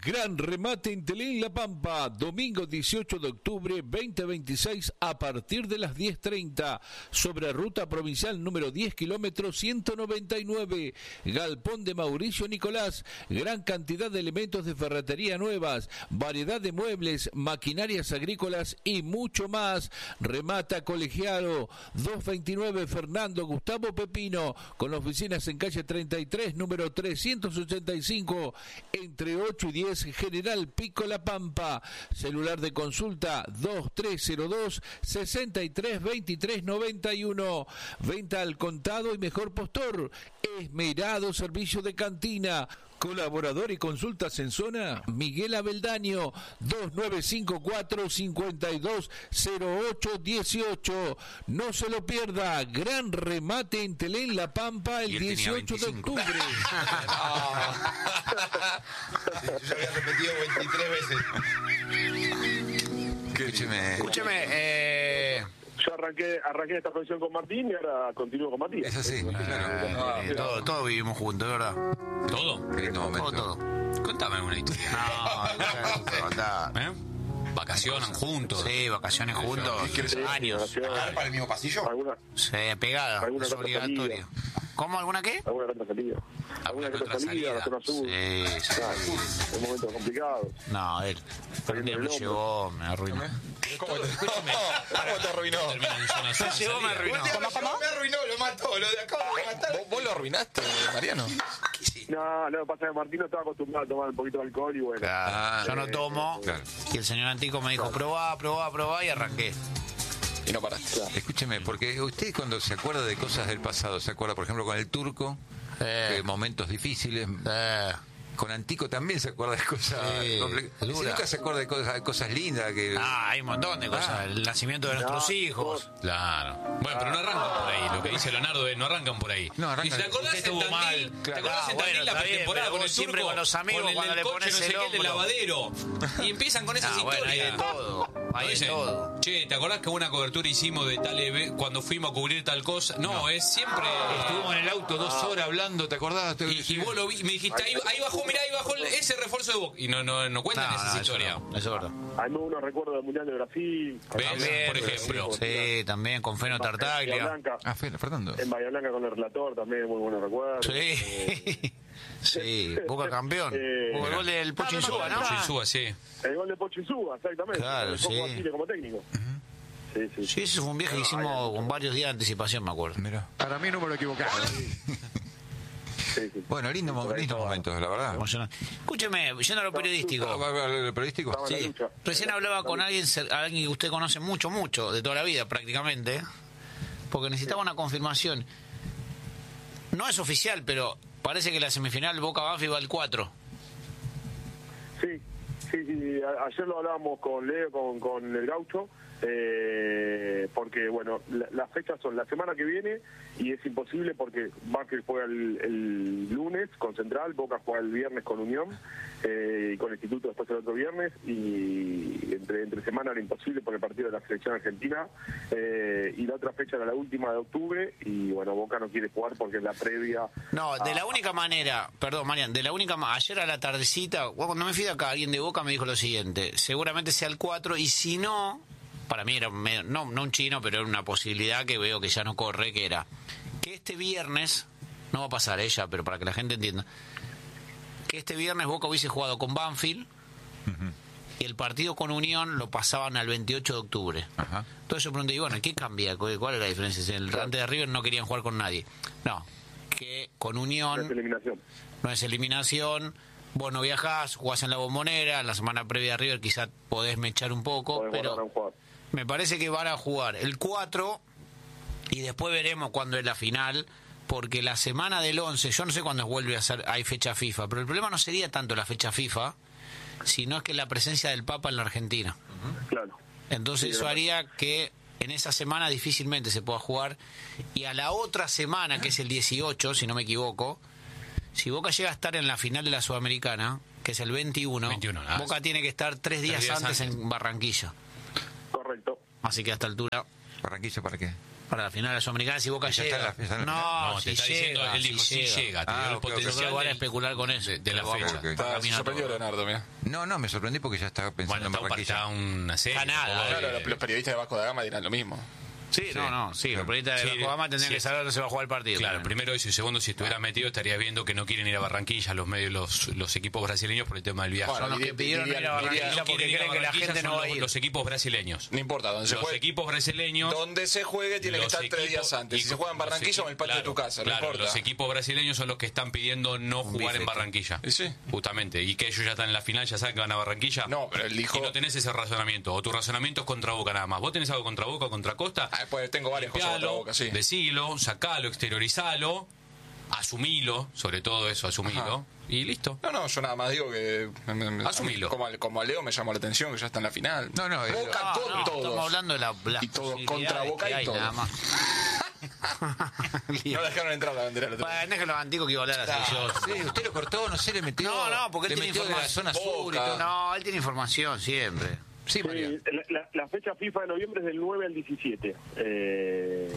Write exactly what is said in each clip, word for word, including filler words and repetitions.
Gran remate en Telén La Pampa, domingo dieciocho de octubre veinte veintiséis a partir de las diez treinta, sobre ruta provincial número diez kilómetros ciento noventa y nueve, Galpón de Mauricio Nicolás, gran cantidad de elementos de ferretería nuevas, variedad de muebles, maquinarias agrícolas y mucho más. Remata Colegiado, doscientos veintinueve Fernando Gustavo Pepino, con oficinas en calle treinta y tres, número trescientos ochenta y cinco, entre ocho y diez, General Pico La Pampa. Celular de consulta dos tres cero dos, sesenta y tres veintitrés noventa y uno. Venta al contado y mejor postor. Esmerado servicio de cantina. Colaborador y consultas en zona, Miguel Abeldaño, dos nueve cinco cuatro, cinco dos cero ocho uno ocho. No se lo pierda, gran remate en Telén La Pampa el dieciocho de octubre. Sí, yo ya había repetido veintitrés veces. Escúcheme. Escúcheme, eh... Yo arranqué, arranqué esta profesión con Martín y ahora continúo con Matías. Es así. Claro, Claro. eh, todo, todos vivimos juntos, de verdad. ¿Todo? Qué lindo momento. Todo, todo. Contame alguna historia. No, anda. ¿Eh? ¿Vacacionan juntos? Sí, vacaciones juntos. ¿Quieres Años. ¿Acá para el mismo pasillo? ¿Alguna, Sí, pegada. ¿Alguna Es otra obligatorio. salida? ¿Cómo? ¿Alguna qué? alguna que otra salida? ¿Alguna que otra otra salida a la salida? zona sur? Sí, sí. Claro, en momentos complicados. No, él. Un día me llevó, me arruinó. ¿Cómo te, ¿Cómo te arruinó? Terminan en zona sur. Me llevó, me arruinó. ¿Cómo, cómo? Me arruinó, lo mató, lo de acá de matar. ¿Vos, vos lo arruinaste, Mariano? No, no, pasa que Martín no estaba acostumbrado a tomar un poquito de alcohol y bueno. Claro, Ah, yo no tomo. claro. Y el señor Antico me dijo, probá, probá, probá, y arranqué. Y no paraste. Escúcheme, porque usted cuando se acuerda de cosas del pasado, se acuerda, por ejemplo, con el turco, Eh. de momentos difíciles. Eh, Con Antico también se acuerda de cosas Sí, complicadas. dura. Nunca se acuerda de cosas, de cosas lindas. Que... ah, hay un montón de cosas. Ah. El nacimiento de nuestros No, hijos. Claro. Bueno, pero no arrancan por ahí. Lo que dice Leonardo es no arrancan por ahí. No, arrancan. Y si te acordás Usted en estuvo Tandil, mal. ¿te Claro. acordás Ah, en bueno, Tandil la está bien, pretemporada pero con vos el siempre turco? con los amigos, con el cuando del le coche, pones no sé el qué, el del hombro. lavadero. Y empiezan con esas Ah, bueno, hay de historias. todo. Hay de Dicen, todo. che, ¿te acordás que una cobertura hicimos de tal eve- cuando fuimos a cubrir tal cosa? No, es siempre... Estuvimos en el auto dos horas hablando, ¿te acordás? Te- Y, y vos lo vi, me dijiste, ahí, ahí bajó, mirá, ahí bajó el- ese refuerzo de Boca. Y no, no, no cuentan No, esas no, eso historias. no, eso es verdad. Hay muy buenos recuerdos del Mundial de Brasil. ¿Ves? También, Por ejemplo. Sí, también con Feno En Bahía Tartaglia. Blanca, Ah, Fe- Fernando. en Bahía Blanca con el relator también, muy buenos recuerdos. Sí. Sí, Boca campeón. Eh, Hubo el gol del Pocho Insúa, ¿no? Yo suba, sí. El gol de Pocho Insúa, exactamente. Claro, el Coco sí. Basile como técnico. Sí, sí. Sí, ese fue un viaje que hicimos con varios días de anticipación, me acuerdo. Mira. Para mí número equivocado. Sí, sí. Bueno, lindo, mo- lindo momentos, la verdad. Emocionante. Escúcheme, yendo a lo Ah, periodístico. ¿va a hablar del periodístico? Estaba en la Sí, lucha. recién hablaba con alguien, cer- alguien que usted conoce mucho, mucho, de toda la vida prácticamente, porque necesitaba una confirmación. No es oficial, pero parece que la semifinal Boca-Banfield va al cuatro. Sí, sí, sí. A- ayer lo hablábamos con Leo, con, con el Gaucho, eh, porque, bueno, la- las fechas son la semana que viene y es imposible porque Banfield juega el, el lunes con Central, Boca juega el viernes con Unión eh, y con Instituto después el otro viernes y entre, entre semana era imposible por el partido de la selección argentina eh, y la otra fecha era la última de octubre y, bueno, Boca no quiere jugar porque es la previa. No, de a- la única manera, perdón, Marian, de la única ma- ayer a la tardecita, cuando me fui de acá, alguien de Boca me dijo lo siguiente, seguramente sea el cuatro, y si no, para mí era medio- no, no un chino, pero era una posibilidad que veo que ya no corre, que era que este viernes, no va a pasar ella, pero para que la gente entienda, que este viernes Boca hubiese jugado con Banfield y el partido con Unión lo pasaban al veintiocho de octubre. Ajá. Entonces yo pregunté, y bueno, ¿qué cambia? ¿Cuál cuál es la diferencia? Si el antes de River no querían jugar con nadie. No, que con No es Unión eliminación. no es eliminación, vos no viajás, jugás en la Bombonera, en la semana previa a River quizás podés mechar un poco, Podemos pero ganar un jugador. me parece que van a jugar el cuatro y después veremos cuándo es la final, porque la semana del once, yo no sé cuándo vuelve a ser, hay fecha FIFA, pero el problema no sería tanto la fecha FIFA, sino es que la presencia del Papa en la Argentina. Claro. Entonces Sí, eso verdad. haría que en esa semana difícilmente se pueda jugar, y a la otra semana, que es el dieciocho, si no me equivoco, si Boca llega a estar en la final de la Sudamericana, que es el veintiuno, veintiuno, ah, Boca tiene que estar tres días, días antes, antes. en Barranquilla. Correcto. Así que a esta altura, ¿Barranquilla para qué? Para la final de la Sudamericana, si Boca Ya llega. está en la- está en la no, No, si te está llega, diciendo, él dijo si si llega. llega, te Ah, dio el ok, ok. potencial Yo creo que van a del- especular con eso. de, de la Pero fecha. ok. Está, se Camina sorprendió todo. Leonardo, mira. No, no, me sorprendí porque ya estaba pensando Bueno, en está, un- Barranquilla. está una serie. Está nada, tampoco, Claro, eh, los, los periodistas de Vasco da Gama dirán lo mismo. Sí, no, no, sí, los periodistas de Sí, Vasco Gama tendrían sí. que saber dónde se va a jugar el partido. Claro, también. primero eso y segundo, si estuviera metido estarías viendo que no quieren ir a Barranquilla los medios, los, los equipos brasileños por el tema del viaje. Bueno, Son los que diría- pidieron diría- ir a Barranquilla diría- no porque quieren ir a creen que la Barranquilla, gente no son va a los, ir. los equipos brasileños. No importa, donde se Los juegue. equipos brasileños. Donde se juegue tiene que los estar tres equipos- días antes. y Si se juega en los Barranquilla o en el patio equipos- de tu casa, claro, no importa. Los equipos brasileños son los que están pidiendo no jugar en bifete. Barranquilla. ¿Y sí? Justamente. Y que ellos ya están en la final, ya saben que van a Barranquilla. No, pero él dijo- Y no tenés ese razonamiento. O tu razonamiento es contra Boca nada más. ¿Vos tenés algo contra Boca o contra Costa? Ah, pues tengo varias cosas contra Limpialo, Boca, sí. decilo, sacalo, exteriorizalo, asumilo, sobre todo eso, asumilo, Ajá. y listo. No, no, yo nada más digo que. me- me- Asumilo. Como, a- como a Leo me llamó la atención que ya está en la final. No, no, es- Boca No, con no, todos. Estamos hablando de la, las Y todo contra posibilidades Boca que y hay, todo. nada más. No dejaron entrar la bandera. Bueno, es que los antiguos que iba a hablar a la selección. Sí, usted lo cortó, no sé, le metió. No, no, porque él le tiene metió de la información. zona sur y Boca. todo. No, él tiene información siempre. Sí, María. Sí, la, la- la fecha FIFA de noviembre es del nueve al diecisiete. Eh,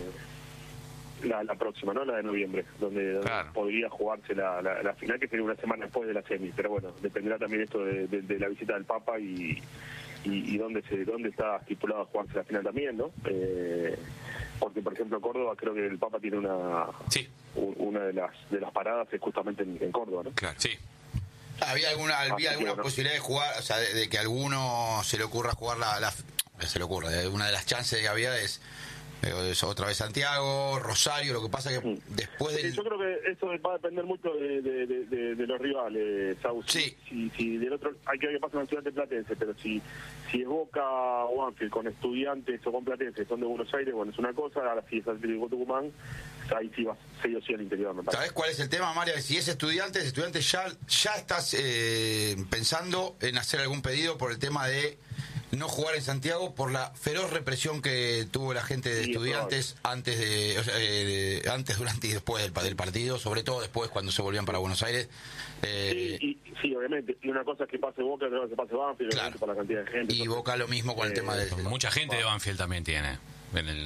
la, la próxima, ¿no? La de noviembre, donde, donde Claro. podría jugarse la, la, la final, que sería una semana después de la semi. Pero bueno, dependerá también esto de, de- de la visita del Papa y, y, y dónde se dónde está estipulado jugarse la final también, ¿no? Eh, porque, por ejemplo, Córdoba, creo que el Papa tiene una Sí, un- una de las de las paradas es justamente en, en Córdoba, ¿no? Claro. sí. ¿Había alguna, Así había que alguna bueno. posibilidad de jugar, o sea, de, de que a alguno se le ocurra jugar la, la- se le ocurra, de una de las chances que había es, eh, es otra vez Santiago, Rosario, lo que pasa que Mm. después Sí, del... yo creo que eso va a depender mucho de, de, de- de- de los rivales, Sau. Si- Sí. Si, si del otro, hay que ver qué pasa en la ciudad de Platense, pero si, si es Boca o Banfield con Estudiantes o con Platense, son de Buenos Aires, bueno, es una cosa. Ahora si es Atlético Tucumán, ahí sí va sí o sí al interior, me parece. ¿Sabes cuál es el tema, María? Si es estudiante, estudiante ya, ya estás eh, pensando en hacer algún pedido por el tema de no jugar en Santiago por la feroz represión que tuvo la gente de Sí, es estudiantes antes de, o sea, eh, de- antes, durante y después del, del partido, sobre todo después cuando se volvían para Buenos Aires. Eh, Sí, y, sí, obviamente. Y una cosa es que pase Boca, otra cosa es que pase Banfield, Claro. obviamente, por la cantidad de gente. y Entonces, Boca lo mismo con el eh, tema del... Mucha gente de Banfield también tiene. En el...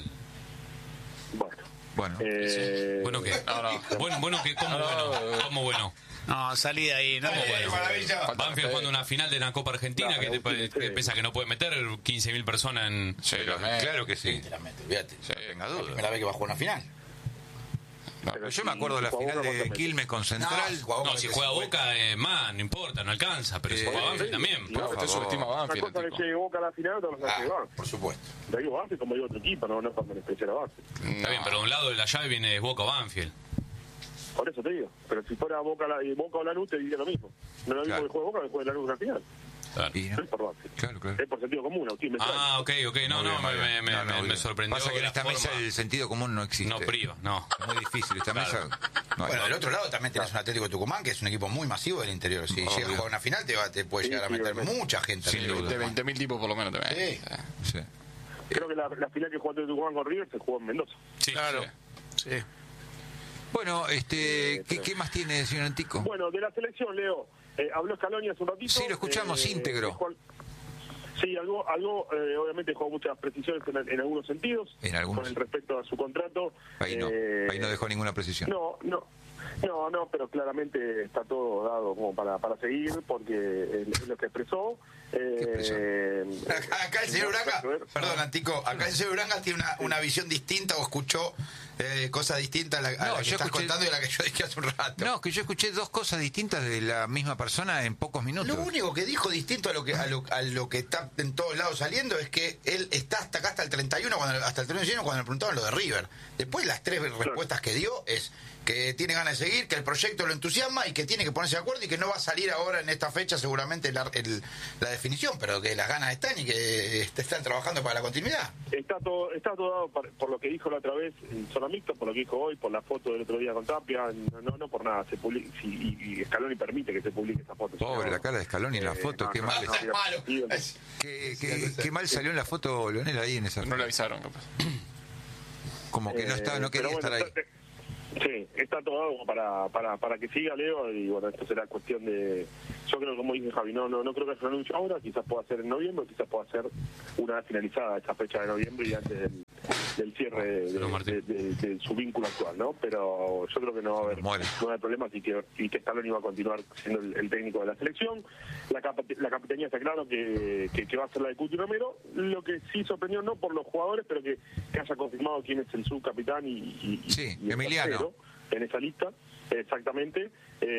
Bueno. Bueno, Eh, Bueno, ¿qué? Bueno, bueno, ¿qué? ¿Cómo bueno? ¿Cómo bueno? No, salí de ahí. No, ¿Cómo bueno? maravilla. Banfield jugando una final de la Copa Argentina Claro, que, te, sí, que sí. piensa que no puede meter quince mil personas en... Sí, pero eh, claro que sí. Sinceramente, olvídate. No tenga La duda. primera vez que va a jugar una final. pero Yo si me acuerdo de la juega final Boca, de ¿cuánto Quilmes con Central. No, jugaba No, con si el juega cincuenta. Boca, eh, más, no importa, no alcanza. Pero si Eh, juega Banfield sí, también. sí, por No, usted favor. subestima a Una Banfield, cosa el es tipo. que llegue Boca a la final, otra cosa es que Ah, Banfield. por supuesto. Le digo Banfield como digo otro equipo, no, no para menospreciar a Banfield. Está bien, pero de un lado de la llave viene Boca o Banfield. Por eso te digo. Pero si fuera Boca, la, Boca o Lanús, te diría lo mismo. No es lo mismo Claro. que juegue Boca que juegue Lanús en la final. Claro. Y No no. es por Banfield. Claro, claro. Es por sentido común, Agustín. me Ah, ok, ok. No, Muy no, bien, muy me, bien. me, No, no, me- muy me bien. sorprendió. Pasa que en la esta mesa forma. el sentido común no existe. No priva, no. Es muy difícil. Esta Claro. mesa. No hay- Bueno, del otro lado también tenés un Atlético de Tucumán, que es un equipo muy masivo del interior. Si llega a jugar una final, te, va, te puede Sí, llegar a sí, meter obviamente. mucha gente. Sin al Atlético duda. de De Tucumán. veinte mil tipos por lo menos también. Sí. Sí. Creo que la, la final que jugó de Tucumán con River se jugó en Mendoza. Sí, Claro. sí. Sí. Bueno, este, ¿qué, qué más tiene, señor Antico? Bueno, de la selección, Leo, eh, habló Scaloni hace un ratito. Sí, lo escuchamos, íntegro. dejó al- Sí, algo, algo eh, obviamente dejó muchas precisiones en, en algunos sentidos. En algunos. Con el respecto a su contrato. Ahí no, Eh, ahí no dejó ninguna precisión. No, no. No, no, pero claramente está todo dado como para, para seguir, porque es lo que expresó. Eh, Acá, acá el señor Uranga, perdón, Antico, acá el señor Uranga tiene una, una visión distinta o escuchó eh, cosas distintas a la, a No, la que yo estás escuché- contando y a la que yo dije hace un rato. No, que yo escuché dos cosas distintas de la misma persona en pocos minutos. Lo único que dijo distinto a lo que a lo, a lo que está en todos lados saliendo es que él está hasta acá hasta el treinta y uno, cuando, hasta el treinta y uno cuando le preguntaban lo de River. Después las tres respuestas que dio es que tiene ganas de seguir, que el proyecto lo entusiasma y que tiene que ponerse de acuerdo y que no va a salir ahora en esta fecha seguramente la, el- la definición, pero que las ganas están y que este, están trabajando para la continuidad. Está todo, está todo dado por, por lo que dijo la otra vez en zona mixta, por lo que dijo hoy, por la foto del otro día con Tapia, no, no, no por nada, se publica, si, y, y Scaloni permite que se publique esa foto. Pobre, Si no, la cara de Scaloni en la eh, foto, no, qué no, mal. no, es- no, malo. digo, Es- Qué, qué- qué mal salió en la foto Leonel ahí en esa No foto. le avisaron, capaz. Como que no estaba, no Eh, quería pero estar bueno, ahí. está- Sí, está todo dado como para, para, para que siga Leo y bueno, esto será cuestión de... Yo creo, como dice Javi, no, no, no creo que haya un anuncio ahora, quizás pueda ser en noviembre, quizás pueda ser una vez finalizada esta fecha de noviembre y antes del, del cierre de, de, de, de su vínculo actual, ¿no? Pero yo creo que no va a haber, no va a haber problemas y que, y que Scaloni va a continuar siendo el, el técnico de la selección. La, cap, la capitanía está claro que, que, que va a ser la de Cuti Romero. Lo que sí sorprendió, no por los jugadores, pero que, que haya confirmado quién es el subcapitán y, y, sí, y el Emiliano tercero en esa lista. Exactamente.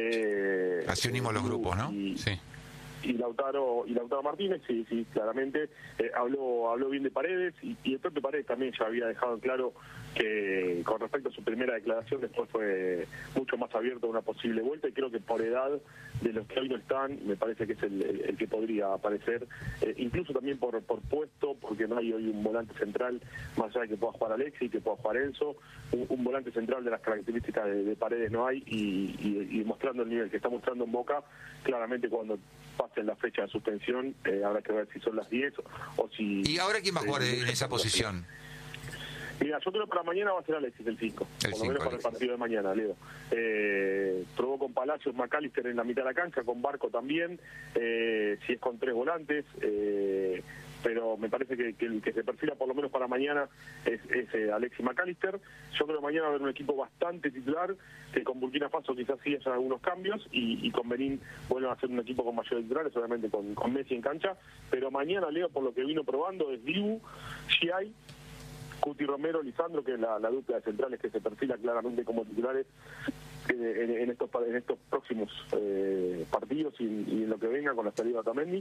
Eh, Así unimos los grupos, ¿no? Y, sí. y Lautaro y Lautaro Martínez, sí, sí, claramente eh, habló habló bien de Paredes y, y el propio Paredes también ya había dejado en claro que con respecto a su primera declaración después fue mucho más abierto a una posible vuelta y creo que por edad de los que hoy no están me parece que es el, el, el que podría aparecer, eh, incluso también por, por puesto, porque no hay hoy un volante central más allá de que pueda jugar Alexis, que pueda jugar Enzo, un, un volante central de las características de, de Paredes no hay y, y, y mostrando el nivel que está mostrando en Boca, claramente cuando pasen la fecha de suspensión, eh, habrá que ver si son las diez o, o si... ¿Y ahora quién va a jugar eh, en esa posición? Mira, yo creo que para mañana va a ser Alexis el cinco, por lo menos para el partido de mañana, Leo. Eh, probó con Palacios, McAllister en la mitad de la cancha, con Barco también, eh, si es con tres volantes, eh, pero me parece que, que el que se perfila por lo menos para mañana es, es eh, Alexis McAllister. Yo creo que mañana va a haber un equipo bastante titular, que con Burkina Faso quizás sí hayan algunos cambios, y, y con Benín vuelven a hacer un equipo con mayores titulares, obviamente con, con Messi en cancha, pero mañana, Leo, por lo que vino probando, es Dibu, Giai, Cuti Romero, Lisandro, que es la, la dupla de centrales que se perfila claramente como titulares en, en, en estos en estos próximos eh, partidos y, y en lo que venga con la salida de Otamendi.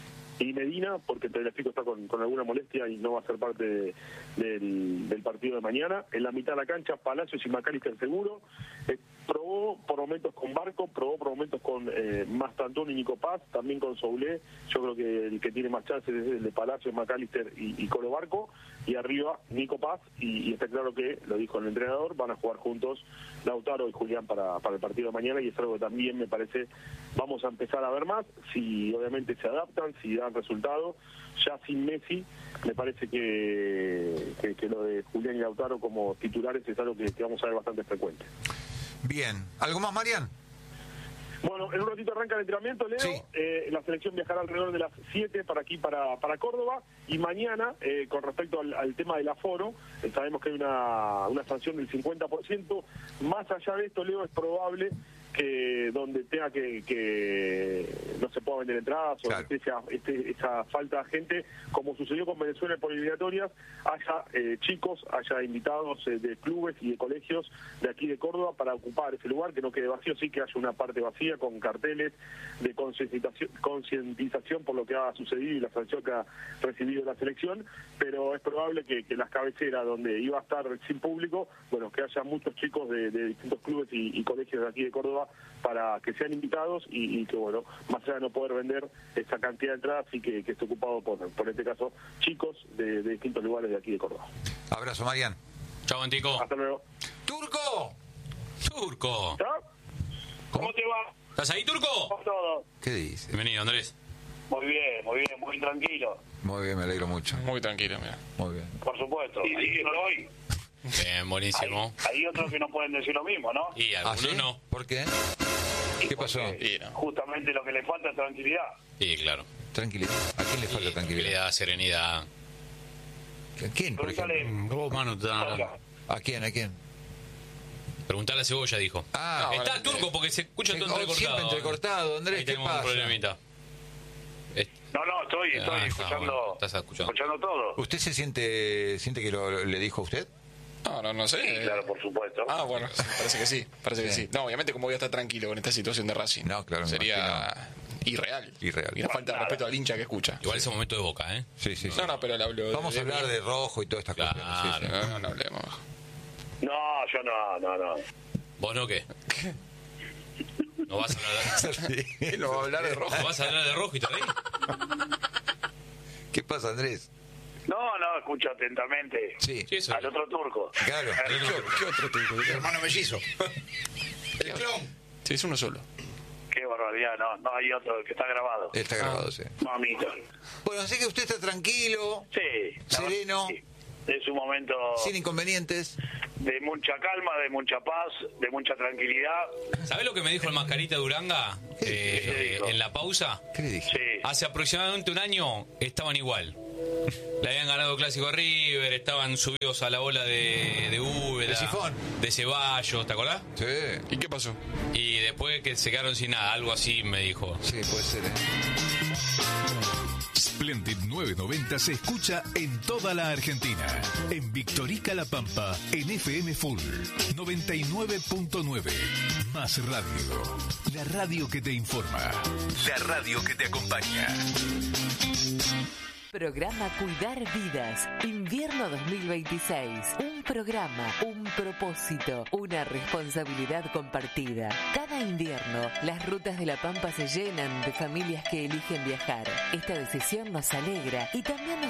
Y Medina, porque Tagliafico está con, con alguna molestia y no va a ser parte de, del, del partido de mañana. En la mitad de la cancha, Palacios y McAllister seguro. Eh, probó por momentos con Barco, probó por momentos con eh, Mastantón y Nico Paz, también con Soulé. Yo creo que el que tiene más chances es el de Palacios, McAllister y, y Colo Barco. Y arriba, Nico Paz. Y, y está claro que, lo dijo el entrenador, van a jugar juntos Lautaro y Julián para, para el partido de mañana. Y es algo que también me parece vamos a empezar a ver más, si obviamente se adaptan, si dan resultado. Ya sin Messi, me parece que, que, que lo de Julián y Lautaro como titulares es algo que, que vamos a ver bastante frecuente. Bien. ¿Algo más, Marian? Bueno, en un ratito arranca el entrenamiento, Leo. Sí. Eh, la selección viajará alrededor de las siete para aquí, para, para Córdoba. Y mañana, eh, con respecto al, al tema del aforo, eh, sabemos que hay una, una sanción del cincuenta por ciento. Más allá de esto, Leo, es probable que donde tenga que, que no se pueda vender entradas o claro. esa, este, esa falta de gente, como sucedió con Venezuela por eliminatorias, haya eh, chicos, haya invitados eh, de clubes y de colegios de aquí de Córdoba para ocupar ese lugar, que no quede vacío, sí que haya una parte vacía con carteles de concientización, concientización por lo que ha sucedido y la sanción que ha recibido la selección, pero es probable que, que las cabeceras donde iba a estar sin público, bueno, que haya muchos chicos de, de distintos clubes y, y colegios de aquí de Córdoba para que sean invitados y, y que, bueno, más allá de no poder vender esa cantidad de entradas, sí que, que esté ocupado por, por este caso, chicos de, de distintos lugares de aquí de Córdoba. Abrazo, Marian. Chao, Antico. Hasta luego. ¡Turco! ¡Turco! ¿Chao? ¿Cómo te va? ¿Estás ahí, Turco? ¿Cómo todo? ¿Qué dice? Bienvenido, Andrés. Muy bien, muy bien, muy tranquilo. Muy bien, me alegro mucho. Muy tranquilo, mira. Muy bien. Por supuesto. Y diciéndolo hoy. Bien, buenísimo. Hay, hay otros que no pueden decir lo mismo, ¿no? Y ¿Ah, algunos sí? no. ¿Por qué? ¿Qué pasó? Y no. Justamente lo que le falta es tranquilidad. Sí, claro. Tranquilidad. ¿A quién le falta Y tranquilidad? serenidad. ¿A quién, por ejemplo? Pregúntale. Vos, Manu, te dan- Oiga, ¿A quién? ¿A quién? Preguntale a Cebolla, dijo. Ah, Está vale. Turco porque se escucha todo oh, entrecortado. siempre entrecortado, Andrés. Ahí ¿Qué tenemos un pasa? problemita. Es- no, no, estoy, estoy Ah, está, escuchando, bueno, estás escuchando. escuchando todo. ¿Usted se siente siente que lo, le dijo a usted? No, no, no sé. Sí, claro, por supuesto. Ah, bueno, sí, parece que sí, parece que Sí. sí. No, obviamente como voy a estar tranquilo con esta situación de Racing. No, claro, me Sería irreal. Irreal. Y una falta de respeto al hincha que escucha. Igual es un momento de Boca, ¿eh? Sí, sí, sí. No, no, pero le hablo Vamos a de- hablar de rojo y todas estas Claro. cuestiones. Sí, sí. No, no, no hablemos. No, yo no, no, no. ¿Vos no qué? ¿No vas a hablar de, Él no va a hablar de rojo. ¿no vas a hablar de rojo y te reís? ¿Qué pasa, Andrés? No, no, escucho atentamente Sí. Sí, eso. al otro turco. Claro. ¿Qué otro tipo? El hermano mellizo. El clon. Sí, es uno solo. Qué barbaridad, no, no hay otro que está grabado. Está grabado, sí. Mamita. Bueno, así que usted está tranquilo, Sí. la sereno, verdad, sí. Es un momento sin inconvenientes. de mucha calma, de mucha paz, de mucha tranquilidad. ¿Sabés lo que me dijo el Mascarita de Uranga ¿Qué eh, dijo? en la pausa? ¿Qué le dije? Sí. Hace aproximadamente un año estaban igual. Le habían ganado clásico a River, estaban subidos a la ola de, de Úbeda, De Sifón. de Ceballos, ¿te acordás? Sí, ¿Y qué pasó? Y después que se quedaron sin nada, algo así me dijo. sí, puede ser, ¿eh? Splendid novecientos noventa se escucha en toda la Argentina. En Victorica La Pampa, en F M Full noventa y nueve punto nueve. Más radio. La radio que te informa. La radio que te acompaña. Programa Cuidar Vidas, invierno dos mil veintiséis. Un programa, un propósito, una responsabilidad compartida. Cada invierno, las rutas de La Pampa se llenan de familias que eligen viajar. Esta decisión nos alegra y también nos